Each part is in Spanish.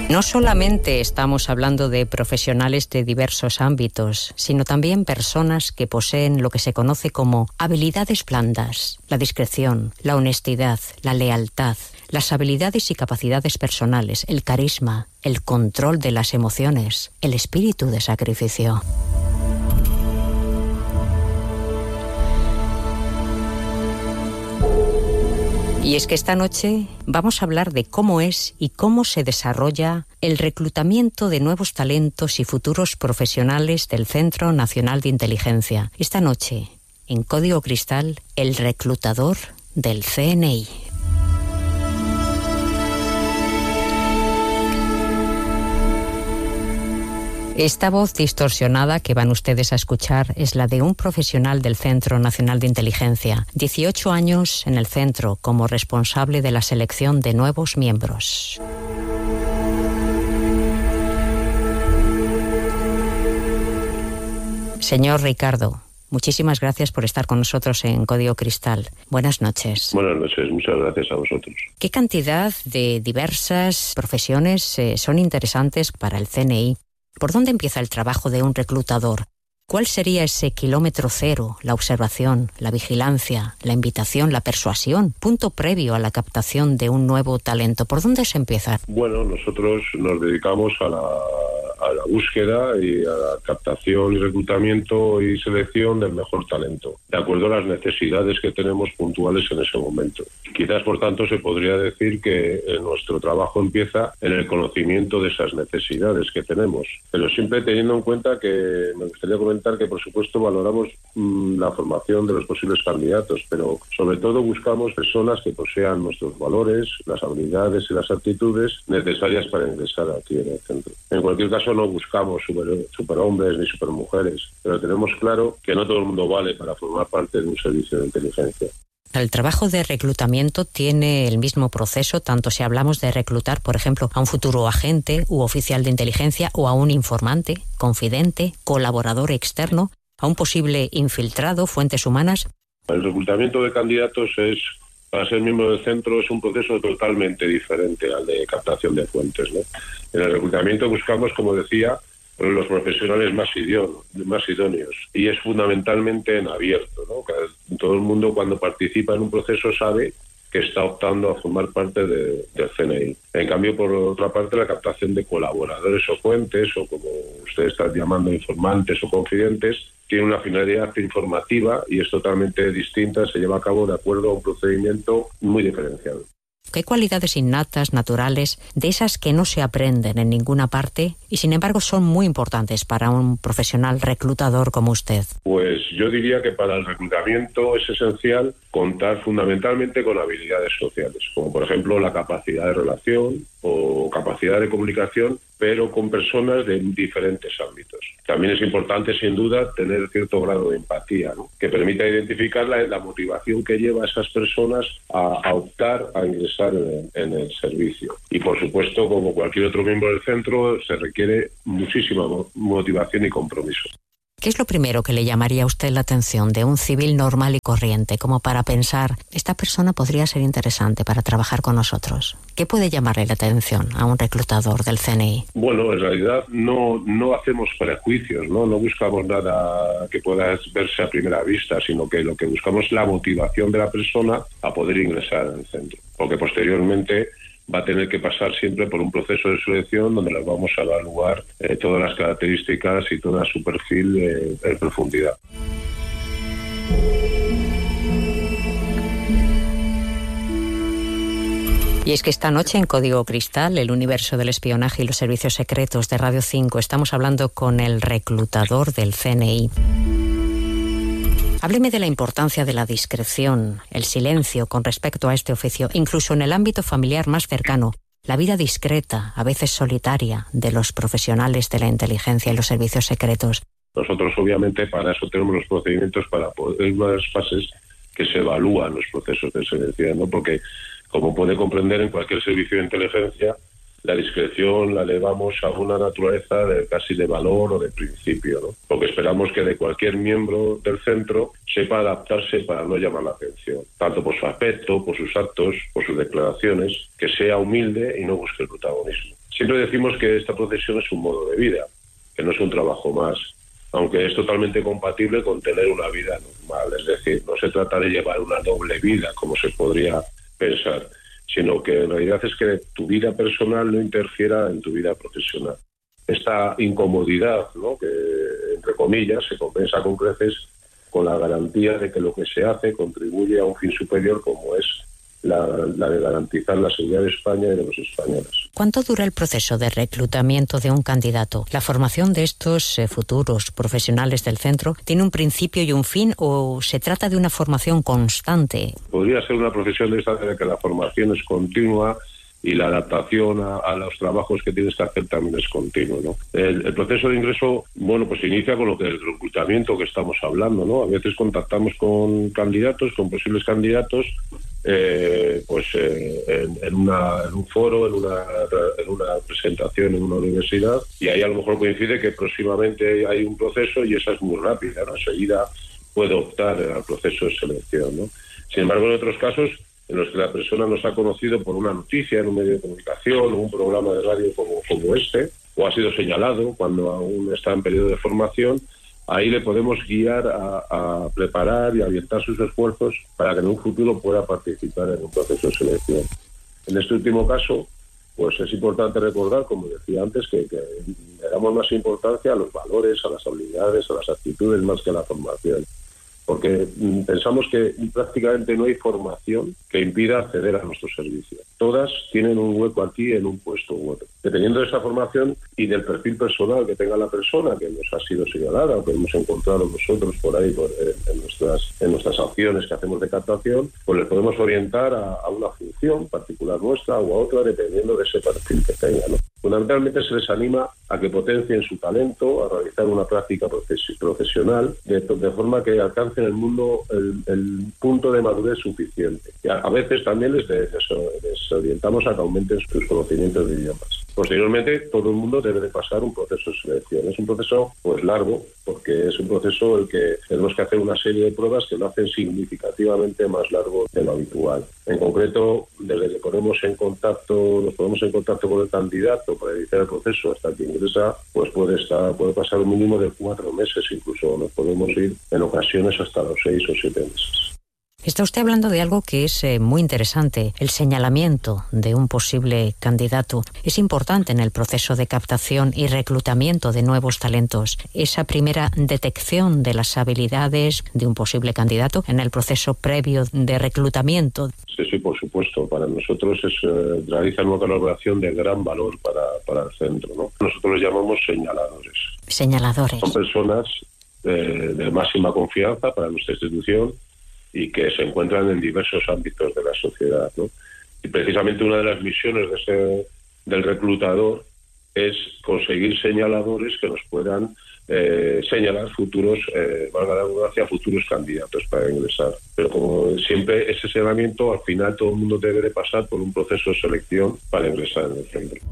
No solamente estamos hablando de profesionales de diversos ámbitos, sino también personas que poseen lo que se conoce como habilidades blandas, la discreción, la honestidad, la lealtad, las habilidades y capacidades personales, el carisma, el control de las emociones, el espíritu de sacrificio. Y es que esta noche vamos a hablar de cómo es y cómo se desarrolla el reclutamiento de nuevos talentos y futuros profesionales del Centro Nacional de Inteligencia. Esta noche, en Código Cristal, el reclutador del CNI. Esta voz distorsionada que van ustedes a escuchar es la de un profesional del Centro Nacional de Inteligencia. 18 años en el centro como responsable de la selección de nuevos miembros. Señor Ricardo, muchísimas gracias por estar con nosotros en Código Cristal. Buenas noches. Buenas noches, muchas gracias a vosotros. ¿Qué cantidad de diversas profesiones son interesantes para el CNI? ¿Por dónde empieza el trabajo de un reclutador? ¿Cuál sería ese kilómetro cero, la observación, la vigilancia, la invitación, la persuasión, punto previo a la captación de un nuevo talento? ¿Por dónde se empieza? Bueno, nosotros nos dedicamos a la búsqueda y a la captación y reclutamiento y selección del mejor talento, de acuerdo a las necesidades que tenemos puntuales en ese momento. Quizás, por tanto, se podría decir que nuestro trabajo empieza en el conocimiento de esas necesidades que tenemos, pero siempre teniendo en cuenta que me gustaría comentar que, por supuesto, valoramos la formación de los posibles candidatos, pero sobre todo buscamos personas que posean nuestros valores, las habilidades y las aptitudes necesarias para ingresar aquí en el centro. En cualquier caso, no buscamos superhombres ni supermujeres, pero tenemos claro que no todo el mundo vale para formar parte de un servicio de inteligencia. El trabajo de reclutamiento tiene el mismo proceso, tanto si hablamos de reclutar, por ejemplo, a un futuro agente u oficial de inteligencia o a un informante, confidente, colaborador externo, a un posible infiltrado, fuentes humanas. El reclutamiento de candidatos para ser miembro del centro es un proceso totalmente diferente al de captación de fuentes, ¿no? En el reclutamiento buscamos, como decía, los profesionales más idóneos, y es fundamentalmente en abierto, ¿no? Todo el mundo, cuando participa en un proceso, sabe que está optando a formar parte del CNI. En cambio, por otra parte, la captación de colaboradores o fuentes, o como ustedes están llamando, informantes o confidentes, tiene una finalidad informativa y es totalmente distinta, se lleva a cabo de acuerdo a un procedimiento muy diferenciado. ¿Qué cualidades innatas, naturales, de esas que no se aprenden en ninguna parte y sin embargo son muy importantes para un profesional reclutador como usted? Pues yo diría que para el reclutamiento es esencial contar fundamentalmente con habilidades sociales, como por ejemplo la capacidad de relación o capacidad de comunicación, pero con personas de diferentes ámbitos. También es importante, sin duda, tener cierto grado de empatía, ¿no?, que permita identificar la motivación que lleva a esas personas a optar a ingresar en el servicio. Y, por supuesto, como cualquier otro miembro del centro, se requiere muchísima motivación y compromiso. ¿Qué es lo primero que le llamaría a usted la atención de un civil normal y corriente, como para pensar, esta persona podría ser interesante para trabajar con nosotros? ¿Qué puede llamarle la atención a un reclutador del CNI? Bueno, en realidad no hacemos prejuicios, no buscamos nada que pueda verse a primera vista, sino que lo que buscamos es la motivación de la persona a poder ingresar en el centro, porque posteriormente va a tener que pasar siempre por un proceso de selección donde les vamos a evaluar todas las características y todo su perfil en profundidad. Y es que esta noche en Código Cristal, el universo del espionaje y los servicios secretos de Radio 5, estamos hablando con el reclutador del CNI. Hábleme de la importancia de la discreción, el silencio con respecto a este oficio, incluso en el ámbito familiar más cercano, la vida discreta, a veces solitaria, de los profesionales de la inteligencia y los servicios secretos. Nosotros, obviamente, para eso tenemos los procedimientos para poder unas fases que se evalúan los procesos de selección, ¿no? Porque, como puede comprender, en cualquier servicio de inteligencia, la discreción la elevamos a una naturaleza casi de valor o de principio, ¿no? Porque esperamos que de cualquier miembro del centro sepa adaptarse para no llamar la atención, tanto por su aspecto, por sus actos, por sus declaraciones, que sea humilde y no busque el protagonismo. Siempre decimos que esta profesión es un modo de vida, que no es un trabajo más, aunque es totalmente compatible con tener una vida normal. Es decir, no se trata de llevar una doble vida, como se podría pensar, sino que en realidad es que tu vida personal no interfiera en tu vida profesional. Esta incomodidad, ¿no?, que, entre comillas, se compensa con creces con la garantía de que lo que se hace contribuye a un fin superior, como es la de garantizar la seguridad de España y de los españoles. ¿Cuánto dura el proceso de reclutamiento de un candidato? ¿La formación de estos futuros profesionales del centro tiene un principio y un fin, o se trata de una formación constante? Podría ser una profesión de esta de que la formación es continua y la adaptación a los trabajos que tienes que hacer también es continuo, ¿no? El proceso de ingreso, bueno, pues inicia con lo que es el reclutamiento que estamos hablando, ¿no? A veces contactamos con candidatos, con posibles candidatos, en un foro, en una presentación en una universidad, y ahí a lo mejor coincide que próximamente hay un proceso y esa es muy rápida, ¿no? Enseguida puede optar al proceso de selección, ¿no? Sin embargo, en otros casos en los que la persona nos ha conocido por una noticia en un medio de comunicación o un programa de radio como este, o ha sido señalado cuando aún está en periodo de formación, ahí le podemos guiar a preparar y a orientar sus esfuerzos para que en un futuro pueda participar en un proceso de selección. En este último caso, pues es importante recordar, como decía antes, que le damos más importancia a los valores, a las habilidades, a las actitudes, más que a la formación. Porque pensamos que prácticamente no hay formación que impida acceder a nuestros servicios. Todas tienen un hueco aquí en un puesto u otro. Dependiendo de esa formación y del perfil personal que tenga la persona, que nos ha sido señalada o que hemos encontrado nosotros por ahí en nuestras acciones que hacemos de captación, pues les podemos orientar a una función particular nuestra o a otra, dependiendo de ese perfil que tenga, ¿no? Fundamentalmente se les anima a que potencien su talento, a realizar una práctica profesional, de forma que alcancen el mundo el punto de madurez suficiente. Y a veces también les orientamos a que aumenten sus conocimientos de idiomas. Posteriormente, todo el mundo debe de pasar un proceso de selección. Es un proceso pues largo, porque es un proceso en el que tenemos que hacer una serie de pruebas que lo hacen significativamente más largo de lo habitual. En concreto, desde que nos ponemos en contacto con el candidato para iniciar el proceso hasta que ingresa, pues puede pasar un mínimo de 4 meses, incluso nos podemos ir en ocasiones hasta los 6 o 7 meses. Está usted hablando de algo que es muy interesante, el señalamiento de un posible candidato. Es importante en el proceso de captación y reclutamiento de nuevos talentos. Esa primera detección de las habilidades de un posible candidato en el proceso previo de reclutamiento. Sí, por supuesto. Para nosotros realiza una colaboración de gran valor para el centro, ¿no? Nosotros los llamamos señaladores. Señaladores. Son personas de máxima confianza para nuestra institución y que se encuentran en diversos ámbitos de la sociedad, ¿no? Y precisamente una de las misiones del reclutador es conseguir señaladores que nos puedan señalar futuros candidatos para ingresar. Pero como siempre, ese señalamiento, al final todo el mundo debe de pasar por un proceso de selección para ingresar en el centro.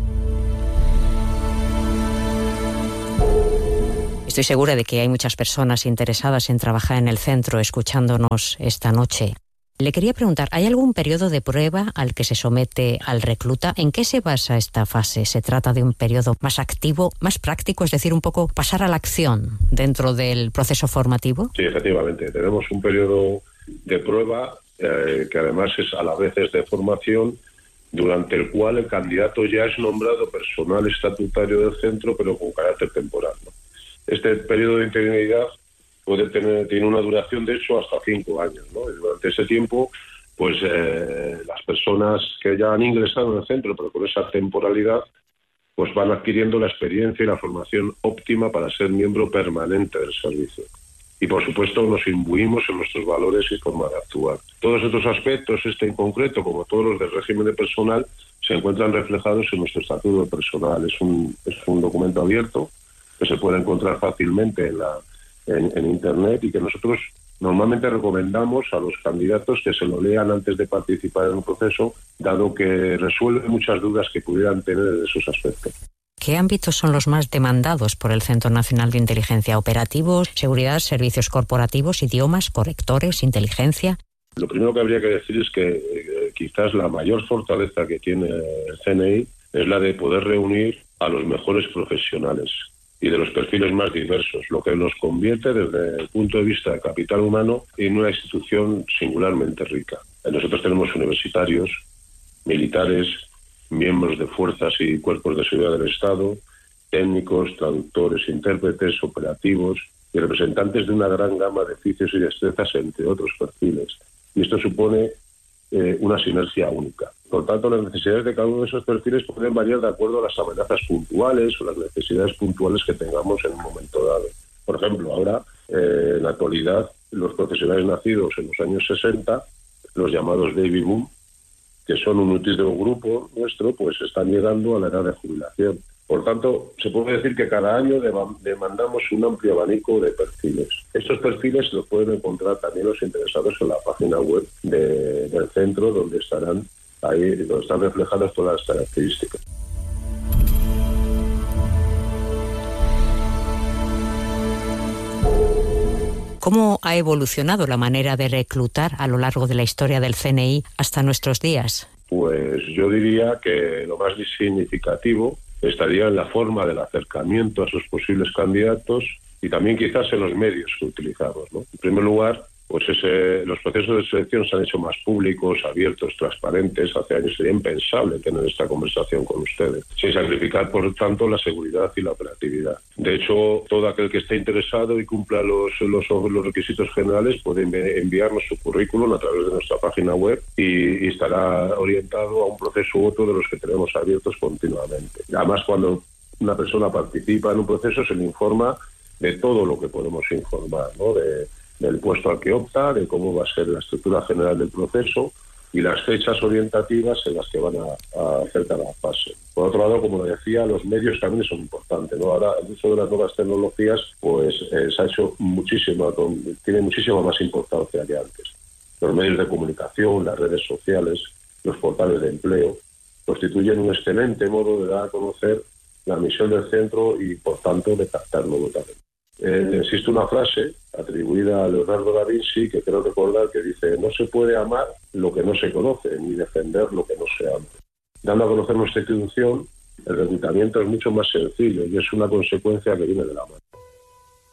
Estoy segura de que hay muchas personas interesadas en trabajar en el centro escuchándonos esta noche. Le quería preguntar, ¿hay algún periodo de prueba al que se somete al recluta? ¿En qué se basa esta fase? ¿Se trata de un periodo más activo, más práctico, es decir, un poco pasar a la acción dentro del proceso formativo? Sí, efectivamente. Tenemos un periodo de prueba que además a la vez es de formación, durante el cual el candidato ya es nombrado personal estatutario del centro, pero con carácter temporal, ¿no? Este periodo de interinidad tiene una duración, de hecho, hasta 5 años, ¿no? Y durante ese tiempo, pues las personas que ya han ingresado en el centro, pero con esa temporalidad, pues van adquiriendo la experiencia y la formación óptima para ser miembro permanente del servicio. Y, por supuesto, nos imbuimos en nuestros valores y forma de actuar. Todos estos aspectos, en concreto, como todos los del régimen de personal, se encuentran reflejados en nuestro estatuto de personal. Es un documento abierto que se puede encontrar fácilmente en Internet y que nosotros normalmente recomendamos a los candidatos que se lo lean antes de participar en un proceso, dado que resuelve muchas dudas que pudieran tener en esos aspectos. ¿Qué ámbitos son los más demandados por el Centro Nacional de Inteligencia? ¿Operativos, seguridad, servicios corporativos, idiomas, correctores, inteligencia? Lo primero que habría que decir es que quizás la mayor fortaleza que tiene el CNI es la de poder reunir a los mejores profesionales y de los perfiles más diversos, lo que nos convierte desde el punto de vista de capital humano en una institución singularmente rica. Nosotros tenemos universitarios, militares, miembros de fuerzas y cuerpos de seguridad del Estado, técnicos, traductores, intérpretes, operativos y representantes de una gran gama de oficios y destrezas, entre otros perfiles. Y esto supone una sinergia única. Por tanto, las necesidades de cada uno de esos perfiles pueden variar de acuerdo a las amenazas puntuales o las necesidades puntuales que tengamos en un momento dado. Por ejemplo, ahora, en la actualidad, los profesionales nacidos en los años 60, los llamados baby boom, que son un nutrido grupo nuestro, pues están llegando a la edad de jubilación. Por tanto, se puede decir que cada año demandamos un amplio abanico de perfiles. Estos perfiles los pueden encontrar también los interesados en la página web del centro, donde están reflejadas todas las características. ¿Cómo ha evolucionado la manera de reclutar a lo largo de la historia del CNI hasta nuestros días? Pues yo diría que lo más significativo estaría en la forma del acercamiento a sus posibles candidatos y también quizás en los medios que utilizamos, ¿no? En primer lugar, pues los procesos de selección se han hecho más públicos, abiertos, transparentes. Hace años sería impensable tener esta conversación con ustedes, sin sacrificar, por tanto, la seguridad y la operatividad. De hecho, todo aquel que esté interesado y cumpla los requisitos generales puede enviarnos su currículum a través de nuestra página web y estará orientado a un proceso u otro de los que tenemos abiertos continuamente. Además, cuando una persona participa en un proceso, se le informa de todo lo que podemos informar, ¿no? Del puesto al que opta, de cómo va a ser la estructura general del proceso y las fechas orientativas en las que van a hacer cada fase. Por otro lado, como decía, los medios también son importantes, ¿no? Ahora, el uso de las nuevas tecnologías pues se ha hecho tiene muchísima más importancia que antes. Los medios de comunicación, las redes sociales, los portales de empleo, constituyen un excelente modo de dar a conocer la misión del centro y, por tanto, de captar nuevo talento. Existe una frase atribuida a Leonardo da Vinci que creo recordar que dice: no se puede amar lo que no se conoce, ni defender lo que no se ama. Dando a conocer nuestra institución, el reclutamiento es mucho más sencillo y es una consecuencia que viene de la mano.